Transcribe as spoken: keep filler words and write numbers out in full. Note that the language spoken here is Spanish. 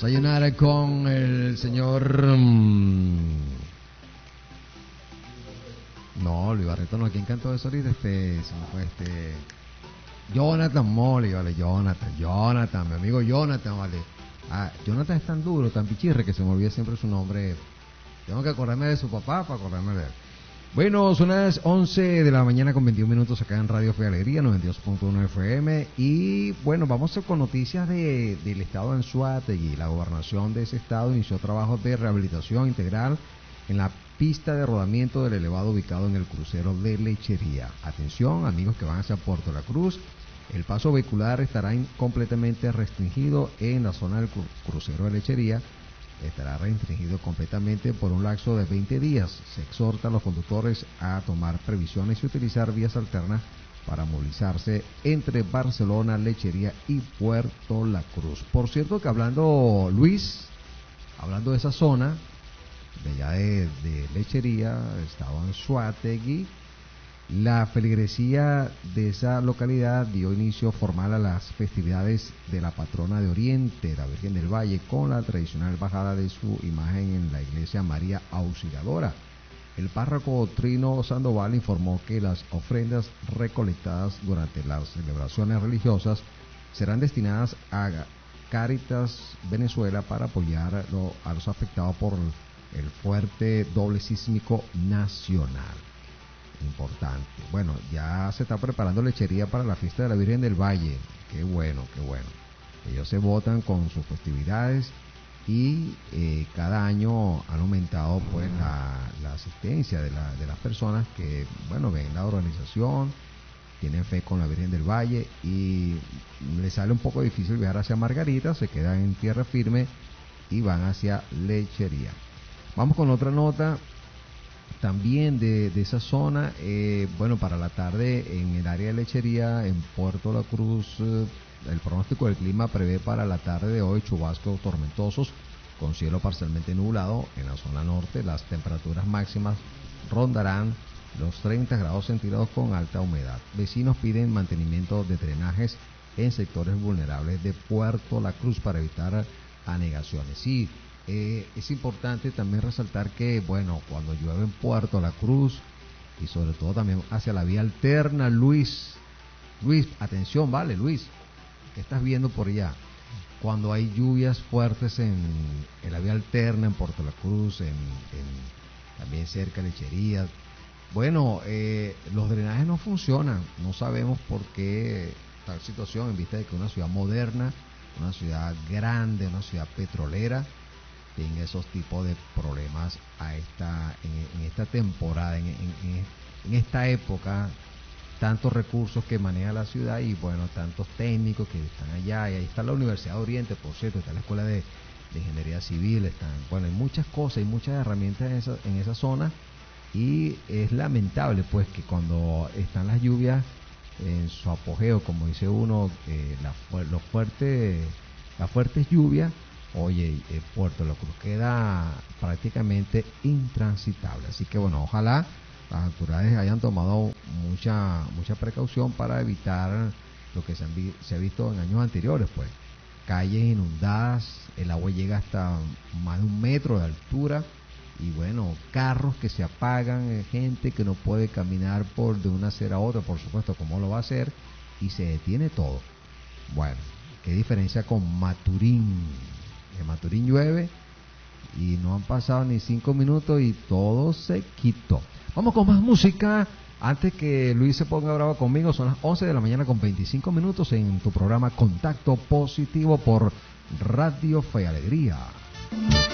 Sayonara con el señor... No, Luis Barreto no, ¿quién cantó eso ahorita? Este, se me fue este... Jonathan Molly, vale, Jonathan, Jonathan, mi amigo Jonathan, vale. Ah, Jonathan es tan duro, tan pichirre que se me olvida siempre su nombre. Tengo que acordarme de su papá para acordarme de él. Bueno, son las once de la mañana con veintiún minutos acá en Radio Fe y Alegría, noventa y dos punto uno F M. Y bueno, vamos con noticias de, del estado de Anzoátegui. La gobernación de ese estado inició trabajos de rehabilitación integral en la pista de rodamiento del elevado ubicado en el crucero de Lechería. Atención, amigos que van hacia Puerto La Cruz, el paso vehicular estará in, completamente restringido en la zona del cru, crucero de Lechería. Estará restringido completamente por un lapso de veinte días. Se exhorta a los conductores a tomar previsiones y utilizar vías alternas para movilizarse entre Barcelona, Lechería y Puerto La Cruz. Por cierto que hablando, Luis, hablando de esa zona, de allá de, de Lechería, estado Anzoátegui, la feligresía de esa localidad dio inicio formal a las festividades de la patrona de Oriente, la Virgen del Valle, con la tradicional bajada de su imagen en la iglesia María Auxiliadora. El párroco Trino Sandoval informó que las ofrendas recolectadas durante las celebraciones religiosas serán destinadas a Cáritas Venezuela para apoyar a los afectados por el fuerte doble sísmico nacional. Importante. Bueno, ya se está preparando Lechería para la fiesta de la Virgen del Valle. Qué bueno, qué bueno. Ellos se votan con sus festividades y eh, cada año han aumentado pues la, la asistencia de, la, de las personas que, bueno, ven la organización, tienen fe con la Virgen del Valle y les sale un poco difícil viajar hacia Margarita, se quedan en tierra firme y van hacia Lechería. Vamos con otra nota también de, de esa zona. Eh, bueno, para la tarde en el área de Lechería, en Puerto La Cruz, eh, el pronóstico del clima prevé para la tarde de hoy chubascos tormentosos con cielo parcialmente nublado. En la zona norte las temperaturas máximas rondarán los treinta grados centígrados con alta humedad. Vecinos piden mantenimiento de drenajes en sectores vulnerables de Puerto La Cruz para evitar anegaciones. Sí, Eh, es importante también resaltar que, bueno, cuando llueve en Puerto La Cruz y sobre todo también hacia la vía alterna, Luis, Luis, atención, vale, Luis, ¿qué estás viendo por allá? Cuando hay lluvias fuertes en, en la vía alterna, en Puerto La Cruz, en, en también cerca de Lechería, bueno, eh, los drenajes no funcionan, no sabemos por qué tal situación en vista de que una ciudad moderna, una ciudad grande, una ciudad petrolera, tienen esos tipos de problemas a esta en, en esta temporada, en, en, en esta época, tantos recursos que maneja la ciudad y bueno, tantos técnicos que están allá, y ahí está la Universidad de Oriente, por cierto, está la Escuela de, de Ingeniería Civil, están, bueno, hay muchas cosas, hay muchas herramientas en esa, en esa zona y es lamentable pues que cuando están las lluvias en su apogeo, como dice uno, eh, la, los fuertes, las fuertes lluvias, oye, eh, Puerto La Cruz queda prácticamente intransitable. Así que bueno, ojalá las autoridades hayan tomado mucha mucha precaución para evitar lo que se, han vi, se ha visto en años anteriores, pues calles inundadas, el agua llega hasta más de un metro de altura y bueno, carros que se apagan, eh, gente que no puede caminar por de una acera a otra, por supuesto, ¿cómo lo va a hacer? Y se detiene todo. Bueno, qué diferencia con Maturín. En Maturín llueve y no han pasado ni cinco minutos y todo se quitó. Vamos con más música antes que Luis se ponga bravo conmigo. Son las once de la mañana con veinticinco minutos en tu programa Contacto Positivo por Radio Fe y Alegría.